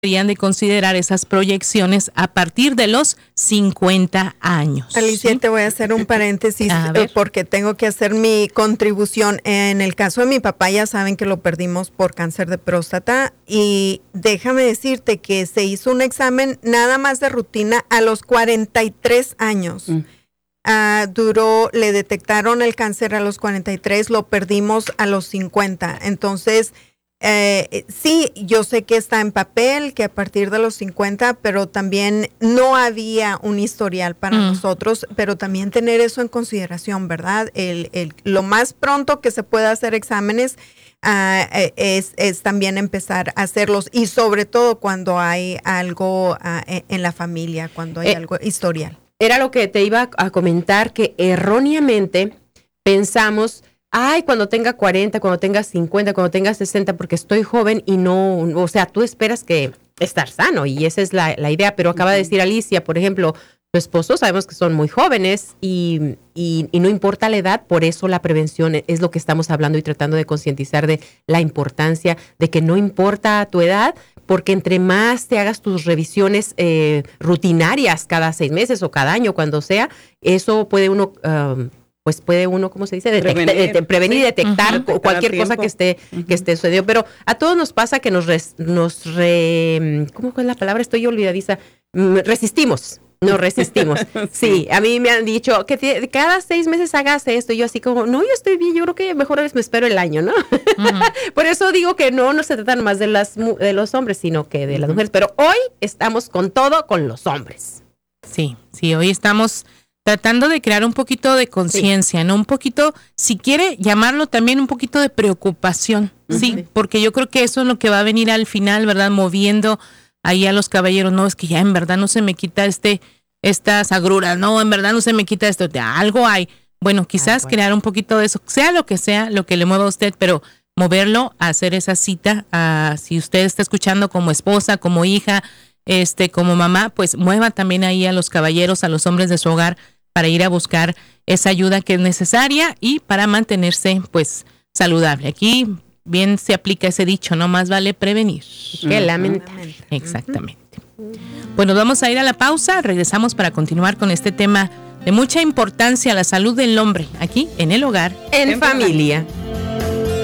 deberían de considerar esas proyecciones a partir de los 50 años. Alicia, ¿sí? Te voy a hacer un paréntesis porque tengo que hacer mi contribución. En el caso de mi papá, ya saben que lo perdimos por cáncer de próstata y déjame decirte que se hizo un examen nada más de rutina a los 43 años. Le detectaron el cáncer a los 43, lo perdimos a los 50. Entonces, sí, yo sé que está en papel, que a partir de los 50, pero también no había un historial para nosotros, pero también tener eso en consideración, ¿verdad? Lo más pronto que se pueda hacer exámenes es también empezar a hacerlos, y sobre todo cuando hay algo en la familia, cuando hay algo historial. Era lo que te iba a comentar, que erróneamente pensamos, ay, cuando tenga 40, cuando tenga 50, cuando tenga 60, porque estoy joven y no, o sea, tú esperas que estar sano y esa es la idea, pero acaba de decir Alicia, por ejemplo, tu esposo, sabemos que son muy jóvenes y no importa la edad, por eso la prevención es lo que estamos hablando y tratando de concientizar de la importancia de que no importa tu edad, porque entre más te hagas tus revisiones rutinarias cada 6 meses o cada año, cuando sea, eso puede uno... ¿cómo se dice? Prevenir y detectar cualquier cosa que esté sucediendo. Pero a todos nos pasa que ¿cómo es la palabra? Estoy olvidadiza. Resistimos. Nos resistimos. Sí, a mí me han dicho que cada 6 meses hagas esto. Y yo así como, no, yo estoy bien, yo creo que mejor me espero el año, ¿no? Por eso digo que no se trata más de los hombres, sino que de las mujeres. Pero hoy estamos con todo con los hombres. Sí, hoy estamos tratando de crear un poquito de conciencia, ¿no? Un poquito, si quiere llamarlo también un poquito de preocupación, ¿sí? Porque yo creo que eso es lo que va a venir al final, ¿verdad? Moviendo ahí a los caballeros, no, es que ya en verdad no se me quita estas agruras, no, en verdad no se me quita esto, algo hay. Bueno, quizás crear un poquito de eso, sea lo que le mueva a usted, pero moverlo a hacer esa cita, si usted está escuchando como esposa, como hija, como mamá, pues mueva también ahí a los caballeros, a los hombres de su hogar para ir a buscar esa ayuda que es necesaria y para mantenerse pues saludable. Aquí bien se aplica ese dicho, no más vale prevenir que lamentar. Exactamente. Bueno, vamos a ir a la pausa, regresamos para continuar con este tema de mucha importancia, la salud del hombre, aquí en el hogar, en familia.